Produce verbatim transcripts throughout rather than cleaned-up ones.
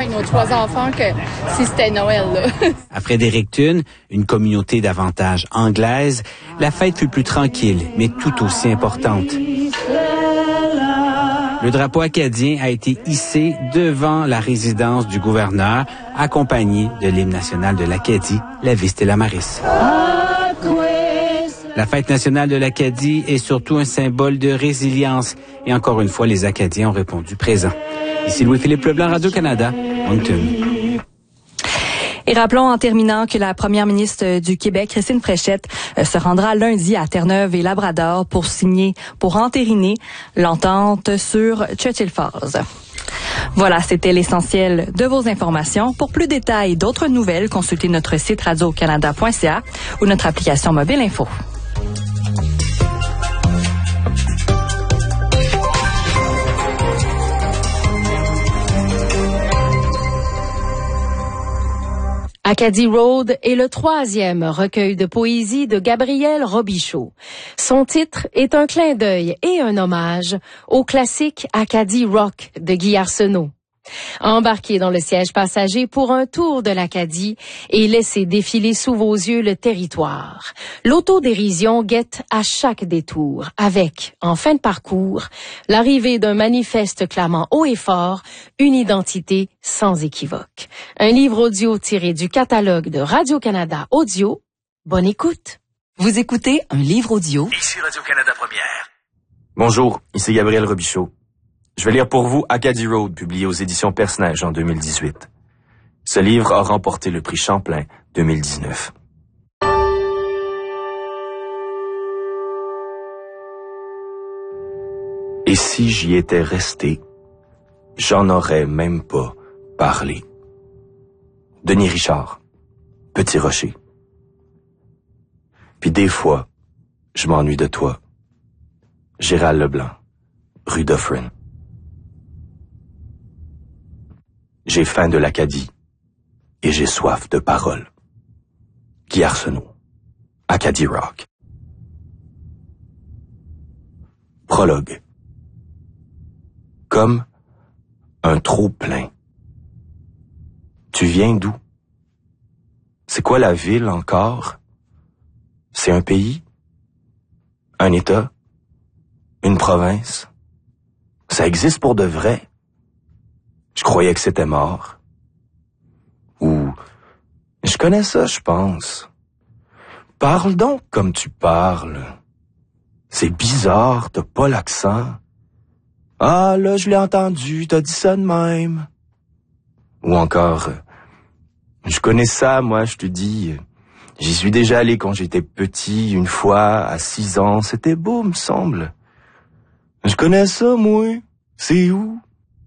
avec nos trois enfants que si c'était Noël, là. À Fredericton, une communauté davantage anglaise, la fête fut plus tranquille, mais tout aussi importante. Le drapeau acadien a été hissé devant la résidence du gouverneur, accompagné de l'hymne national de l'Acadie, la Vista et la Maris. La fête nationale de l'Acadie est surtout un symbole de résilience. Et encore une fois, les Acadiens ont répondu présent. Ici Louis-Philippe Leblanc, Radio-Canada, Moncton. Et rappelons en terminant que la première ministre du Québec, Christine Fréchette, se rendra lundi à Terre-Neuve et Labrador pour signer, pour entériner l'entente sur Churchill Falls. Voilà, c'était l'essentiel de vos informations. Pour plus de détails et d'autres nouvelles, consultez notre site radio canada point c a ou notre application mobile info. Acadie Road est le troisième recueil de poésie de Gabriel Robichaud. Son titre est un clin d'œil et un hommage au classique Acadie Rock de Guy Arsenault. Embarquez dans le siège passager pour un tour de l'Acadie et laissez défiler sous vos yeux le territoire. L'autodérision guette à chaque détour avec, en fin de parcours, l'arrivée d'un manifeste clamant haut et fort une identité sans équivoque. Un livre audio tiré du catalogue de Radio-Canada Audio. Bonne écoute. Vous écoutez un livre audio. Ici Radio-Canada Première. Bonjour, ici Gabriel Robichaud. Je vais lire pour vous Acadie Road, publié aux éditions Personnage en deux mille dix-huit. Ce livre a remporté le prix Champlain deux mille dix-neuf. Et si j'y étais resté, j'en aurais même pas parlé. Denis Richard, Petit Rocher. Puis des fois, je m'ennuie de toi. Gérald Leblanc, rue Dufferin. J'ai faim de l'Acadie et j'ai soif de paroles. Guy Arsenault, Acadie Rock. Prologue. Comme un trop-plein. Tu viens d'où? C'est quoi la ville encore? C'est un pays? Un État? Une province? Ça existe pour de vrai? Je croyais que c'était mort. Ou, je connais ça, je pense. Parle donc comme tu parles. C'est bizarre, t'as pas l'accent. Ah, là, je l'ai entendu, t'as dit ça de même. Ou encore, je connais ça, moi, je te dis. J'y suis déjà allé quand j'étais petit, une fois, à six ans. C'était beau, me semble. Je connais ça, moi. C'est où?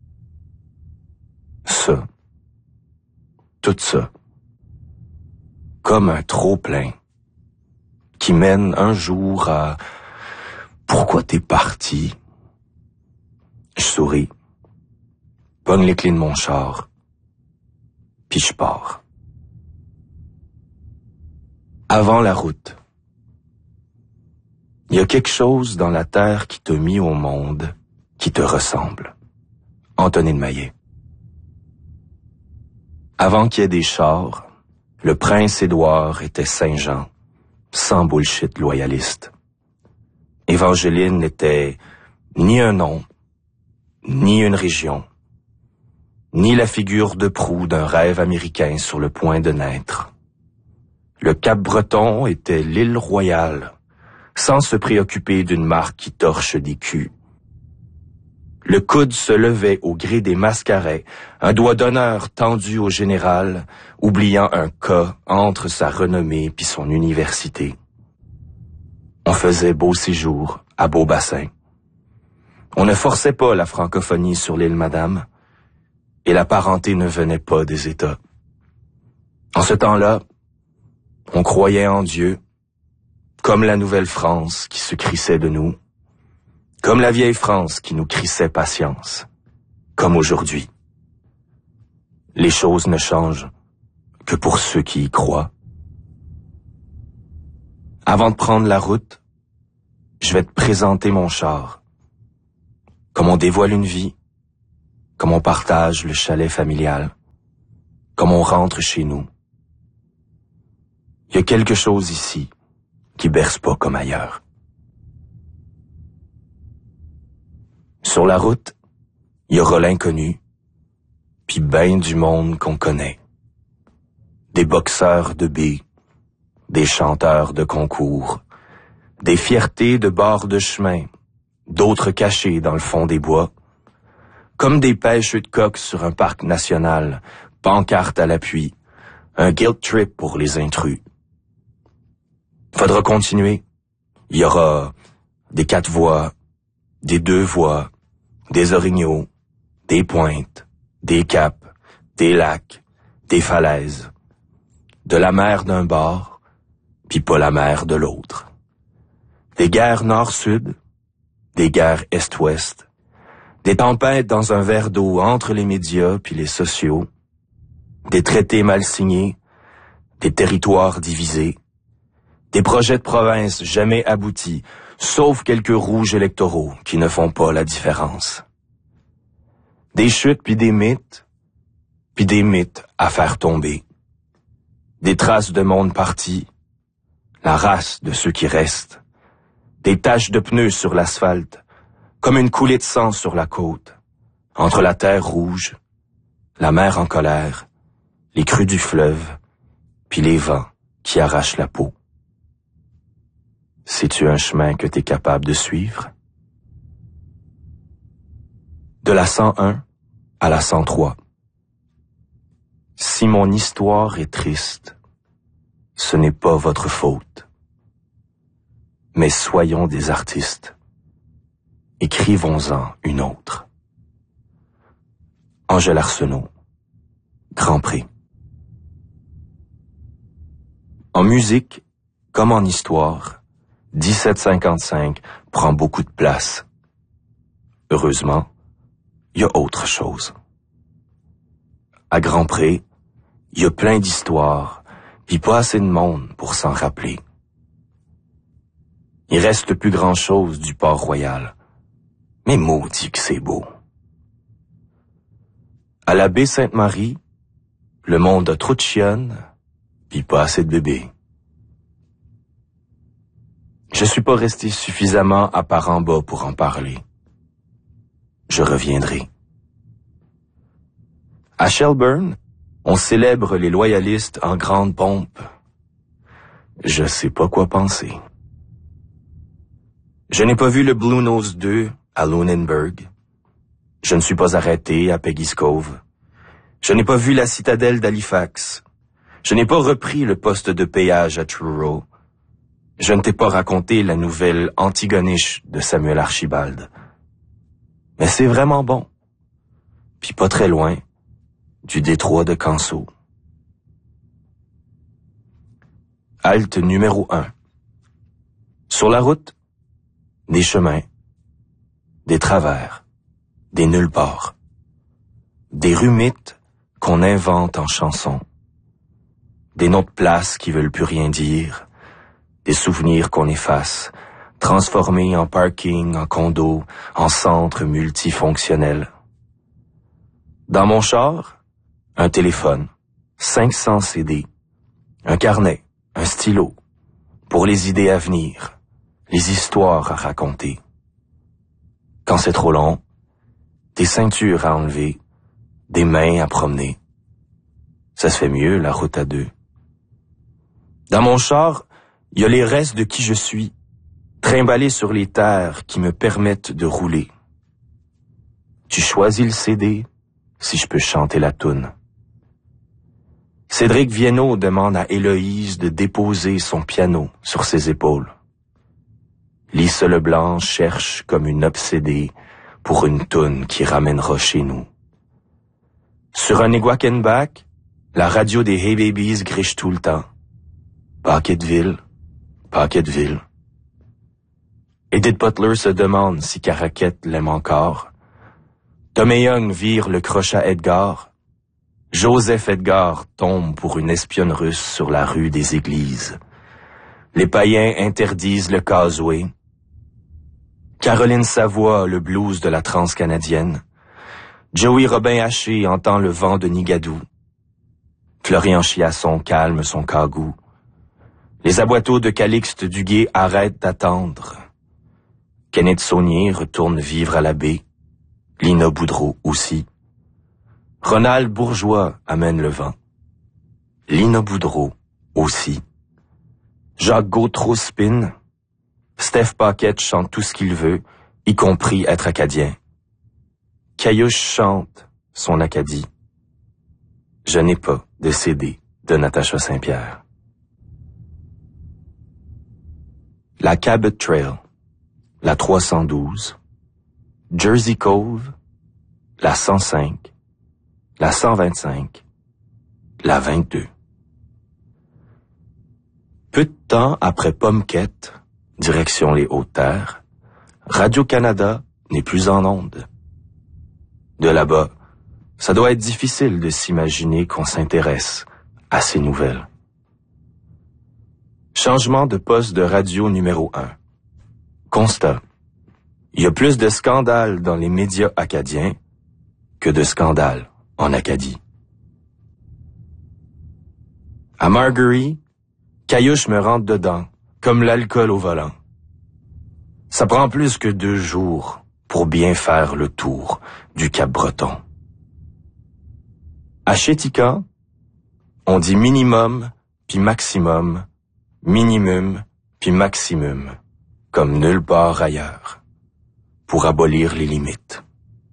Ça. Tout ça. Comme un trop-plein qui mène un jour à « Pourquoi t'es parti? » Je souris, pogne les clés de mon char, puis je pars. Avant la route. Il y a quelque chose dans la terre qui t'a mis au monde, qui te ressemble. Antonine Maillet. Avant qu'il y ait des chars, le prince Édouard était Saint-Jean, sans bullshit loyaliste. Évangeline n'était ni un nom, ni une région, ni la figure de proue d'un rêve américain sur le point de naître. Le Cap-Breton était l'île royale, sans se préoccuper d'une marque qui torche des culs. Le coude se levait au gré des mascarets, un doigt d'honneur tendu au général, oubliant un cas entre sa renommée puis son université. On faisait beau séjour à Beaubassin. On ne forçait pas la francophonie sur l'île Madame, et la parenté ne venait pas des États. En ce temps-là, on croyait en Dieu, comme la Nouvelle-France qui se crissait de nous, comme la vieille France qui nous crissait patience, comme aujourd'hui. Les choses ne changent que pour ceux qui y croient. Avant de prendre la route, je vais te présenter mon char. Comme on dévoile une vie, comme on partage le chalet familial. comme on rentre chez nous. Il y a quelque chose ici qui berce pas comme ailleurs. Sur la route, il y aura l'inconnu, puis ben du monde qu'on connaît. Des boxeurs de billes, des chanteurs de concours, des fiertés de bord de chemin, d'autres cachés dans le fond des bois, comme des pêches de coqs sur un parc national, pancarte à l'appui, un guilt trip pour les intrus. Faudra continuer. Il y aura des quatre voies, des deux voies, des orignaux, des pointes, des caps, des lacs, des falaises, de la mer d'un bord, puis pas la mer de l'autre. Des guerres nord-sud, des guerres est-ouest, des tempêtes dans un verre d'eau entre les médias puis les sociaux, des traités mal signés, des territoires divisés, des projets de province jamais aboutis, sauf quelques rouges électoraux qui ne font pas la différence. Des chutes puis des mythes, puis des mythes à faire tomber. Des traces de monde parti, la race de ceux qui restent, des taches de pneus sur l'asphalte, comme une coulée de sang sur la côte, entre la terre rouge, la mer en colère, les crues du fleuve, puis les vents qui arrachent la peau. Sais-tu un chemin que t'es capable de suivre? De la cent un à la cent trois. Si mon histoire est triste, ce n'est pas votre faute. Mais soyons des artistes. Écrivons-en une autre. Angèle Arsenault, Grand Pré. En musique, comme en histoire, dix-sept cinquante-cinq prend beaucoup de place. Heureusement, il y a autre chose. À Grand Pré, il y a plein d'histoires, puis pas assez de monde pour s'en rappeler. Il reste plus grand-chose du Port-Royal, mais maudit que c'est beau. À la baie Sainte-Marie, le monde a trop de chionnes, puis pas assez de bébés. Je suis pas resté suffisamment à part en bas pour en parler. Je reviendrai. À Shelburne, on célèbre les loyalistes en grande pompe. Je sais pas quoi penser. Je n'ai pas vu le Blue Nose deux à Lunenburg. Je ne suis pas arrêté à Peggy's Cove. Je n'ai pas vu la citadelle d'Halifax. Je n'ai pas repris le poste de péage à Truro. Je ne t'ai pas raconté la nouvelle Antigonish de Samuel Archibald. Mais c'est vraiment bon. Puis pas très loin, du détroit de Canso. Halte numéro un. Sur la route, des chemins, des travers, des nulle part, des rues mythes qu'on invente en chansons, des noms de places qui veulent plus rien dire, des souvenirs qu'on efface, transformés en parking, en condo, en centre multifonctionnel. Dans mon char, un téléphone, cinq cents C D, un carnet, un stylo, pour les idées à venir, les histoires à raconter. Quand c'est trop long, des ceintures à enlever, des mains à promener. Ça se fait mieux, la route à deux. Dans mon char, il y a les restes de qui je suis, trimballés sur les terres qui me permettent de rouler. Tu choisis le C D, si je peux chanter la toune. Cédric Viennot demande à Héloïse de déposer son piano sur ses épaules. Lisa Leblanc cherche comme une obsédée pour une toune qui ramènera chez nous. Sur un Iguakenback, la radio des Hey Babies griche tout le temps. Paquetteville, Paquetteville. Edith Butler se demande si Caraquette l'aime encore. Tommy Young vire le crochet à Edgar. Joseph Edgar tombe pour une espionne russe sur la rue des Églises. Les païens interdisent le causeway. Caroline Savoie, le blues de la transcanadienne. Joey Robin Haché entend le vent de Nigadou. Florian Chiasson calme son cagou. Les aboiteaux de Calixte Duguay arrêtent d'attendre. Kenneth Saunier retourne vivre à la baie. Lina Boudreau aussi. Ronald Bourgeois amène le vent. Lina Boudreau aussi. Jacques Gautreau spin. Steph Paquette chante tout ce qu'il veut, y compris être acadien. Caillouche chante son Acadie. Je n'ai pas de C D de Natacha Saint-Pierre. La Cabot Trail, la trois cent douze, Jersey Cove, la cent cinq, la cent vingt-cinq, la vingt-deux. Peu de temps après Pomquette, direction les Hautes-Terres, Radio-Canada n'est plus en onde. De là-bas, ça doit être difficile de s'imaginer qu'on s'intéresse à ces nouvelles. Changement de poste de radio numéro un. Constat. Il y a plus de scandales dans les médias acadiens que de scandales en Acadie. À Margerie, Caillouche me rentre dedans, comme l'alcool au volant. Ça prend plus que deux jours pour bien faire le tour du Cap-Breton. À Chéticamp, on dit minimum, puis maximum, minimum, puis maximum, comme nulle part ailleurs, pour abolir les limites.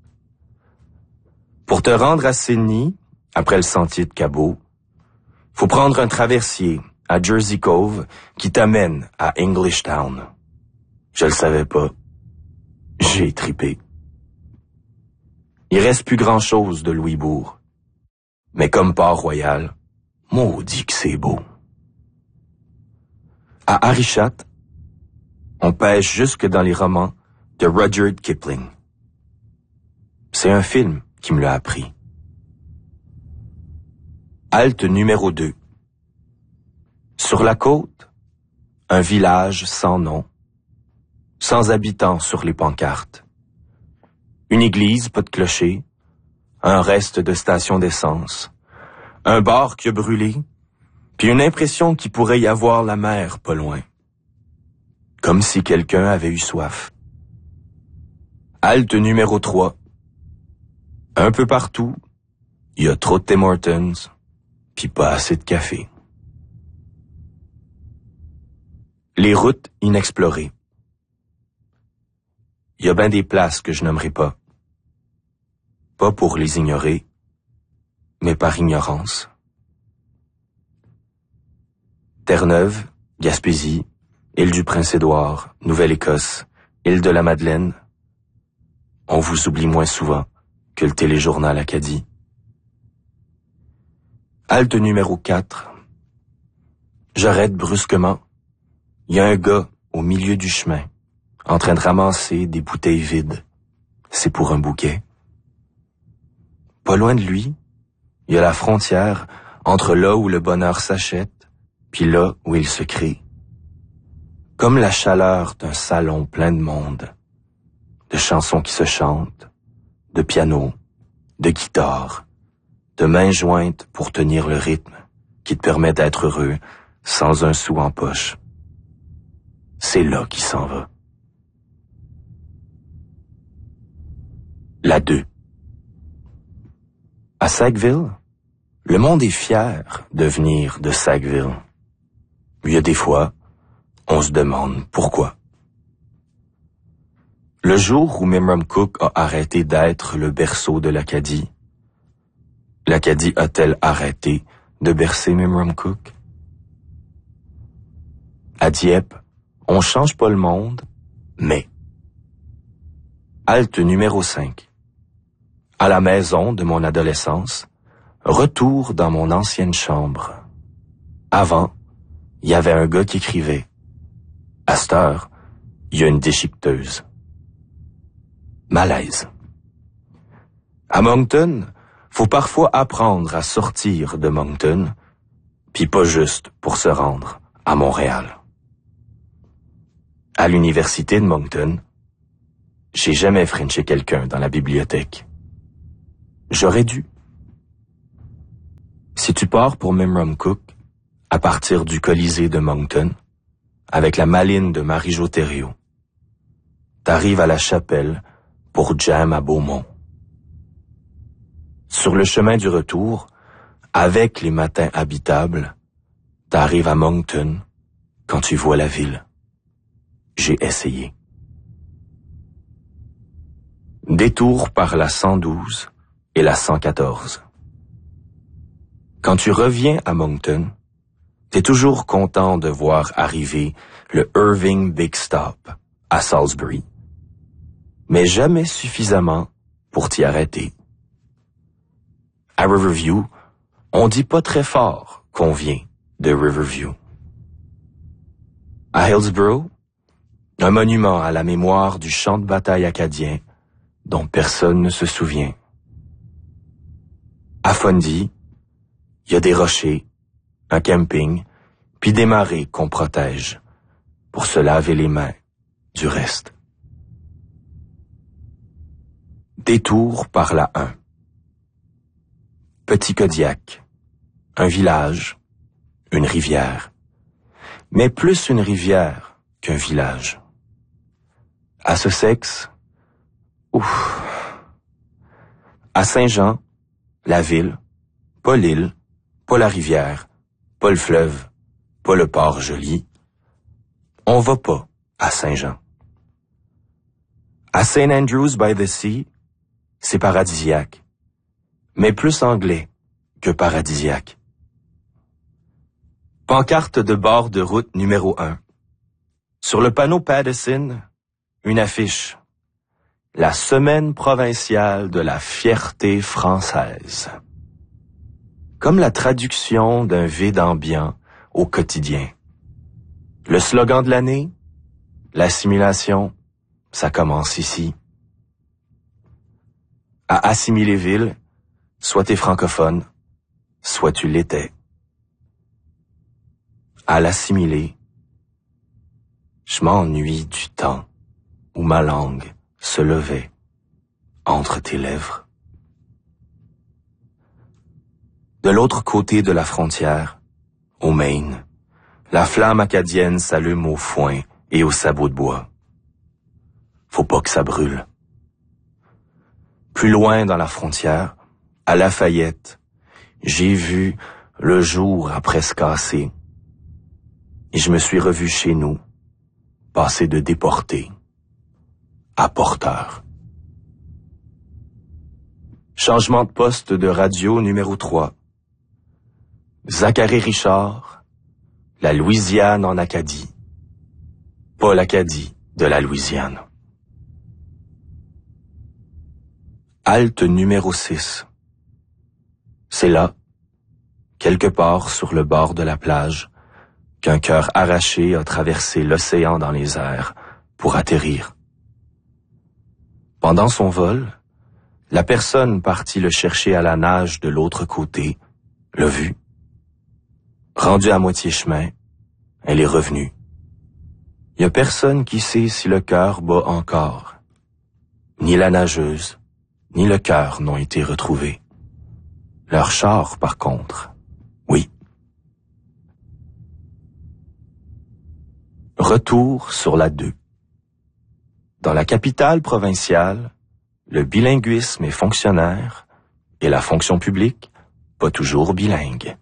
Pour te rendre à Sydney, après le sentier de Cabot, faut prendre un traversier à Jersey Cove qui t'amène à Englishtown. Je le savais pas. J'ai tripé. Il reste plus grand-chose de Louisbourg. Mais comme Port-Royal, maudit que c'est beau. À Arichat, on pêche jusque dans les romans de Rudyard Kipling. C'est un film qui me l'a appris. Halte numéro deux. Sur la côte, un village sans nom, sans habitants sur les pancartes. Une église, pas de clocher, un reste de station d'essence, un bar qui a brûlé, puis une impression qu'il pourrait y avoir la mer pas loin. Comme si quelqu'un avait eu soif. Halte numéro trois. Un peu partout, il y a trop de Tim Hortons, puis pas assez de café. Les routes inexplorées. Il y a bien des places que je n'aimerais pas. Pas pour les ignorer, mais par ignorance. Terre-Neuve, Gaspésie, île du Prince-Édouard, Nouvelle-Écosse, île de la Madeleine. On vous oublie moins souvent que le téléjournal Acadie. Halte numéro quatre. J'arrête brusquement. Il y a un gars au milieu du chemin, en train de ramasser des bouteilles vides. C'est pour un bouquet. Pas loin de lui, il y a la frontière entre là où le bonheur s'achète, puis là où il se crée. Comme la chaleur d'un salon plein de monde, de chansons qui se chantent, de piano, de guitare, de mains jointes pour tenir le rythme qui te permet d'être heureux sans un sou en poche. C'est là qu'il s'en va. La deux. À Sackville, le monde est fier de venir de Sackville. Il y a des fois, on se demande pourquoi. Le jour où Memram Cook a arrêté d'être le berceau de l'Acadie, l'Acadie a-t-elle arrêté de bercer Memram Cook? À Dieppe, on change pas le monde, mais... Halte numéro cinq. À la maison de mon adolescence, retour dans mon ancienne chambre. Avant, il y avait un gars qui écrivait. À cette heure, il y a une déchiqueteuse. Malaise. À Moncton, faut parfois apprendre à sortir de Moncton, puis pas juste pour se rendre à Montréal. À l'université de Moncton, j'ai jamais frenché quelqu'un dans la bibliothèque. J'aurais dû. Si Si tu pars pour Memramcook, à partir du Colisée de Moncton, avec la maline de Marie-Jo Thériault, t'arrives à la chapelle pour jam à Beaumont. Sur le chemin du retour, avec les matins habitables, t'arrives à Moncton quand tu vois la ville. J'ai essayé. Détour par la cent douze et la cent quatorze. Quand tu reviens à Moncton, t'es toujours content de voir arriver le Irving Big Stop à Salisbury, mais jamais suffisamment pour t'y arrêter. À Riverview, on dit pas très fort qu'on vient de Riverview. À Hillsborough, un monument à la mémoire du champ de bataille acadien dont personne ne se souvient. À Fundy, il y a des rochers, un camping, puis des marées qu'on protège pour se laver les mains du reste. Détour par la un. Petit Kodiak, un village, une rivière, mais plus une rivière qu'un village. À Sussex, ouf. À Saint-Jean, la ville, pas l'île, pas la rivière, pas le fleuve, pas le port joli. On va pas à Saint-Jean. À Saint Andrews by the Sea, c'est paradisiaque, mais plus anglais que paradisiaque. Pancarte de bord de route numéro un. Sur le panneau Paddison, une affiche. La semaine provinciale de la fierté française. Comme la traduction d'un vide ambiant au quotidien. Le slogan de l'année, l'assimilation, ça commence ici. À Assimiléville, soit t'es francophone, soit tu l'étais. À l'assimiler, je m'ennuie du temps où ma langue se levait entre tes lèvres. De l'autre côté de la frontière, au Maine, la flamme acadienne s'allume au foin et au sabot de bois. Faut pas que ça brûle. Plus loin dans la frontière, à Lafayette, j'ai vu le jour après se casser, et je me suis revu chez nous, passer de déporté à porteur. Changement de poste de radio numéro trois. Zachary Richard, la Louisiane en Acadie. Pas l'Acadie de la Louisiane. Halte numéro six. C'est là, quelque part sur le bord de la plage, qu'un cœur arraché a traversé l'océan dans les airs pour atterrir. Pendant son vol, la personne partie le chercher à la nage de l'autre côté l'a vu. Rendue à moitié chemin, elle est revenue. Il y a personne qui sait si le cœur bat encore. Ni la nageuse, ni le cœur n'ont été retrouvés. Leur char, par contre, oui. Retour sur la deux. Dans la capitale provinciale, le bilinguisme est fonctionnaire et la fonction publique, pas toujours bilingue.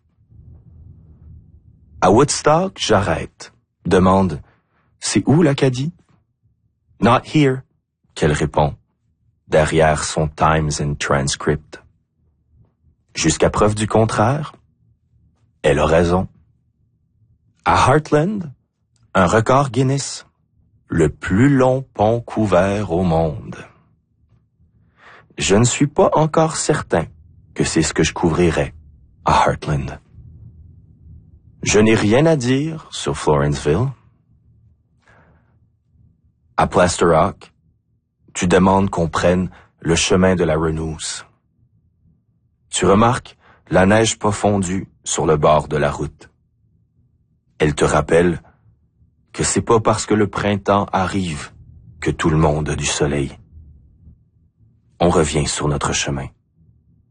À Woodstock, j'arrête. Demande, c'est où l'Acadie? Not here, qu'elle répond, derrière son Times and Transcript. Jusqu'à preuve du contraire, elle a raison. À Heartland, un record Guinness, le plus long pont couvert au monde. Je ne suis pas encore certain que c'est ce que je couvrirais à Heartland. Je n'ai rien à dire sur Florenceville. À Plaster Rock, tu demandes qu'on prenne le chemin de la Renousse. Tu remarques la neige pas fondue sur le bord de la route. Elle te rappelle que c'est pas parce que le printemps arrive que tout le monde a du soleil. On revient sur notre chemin.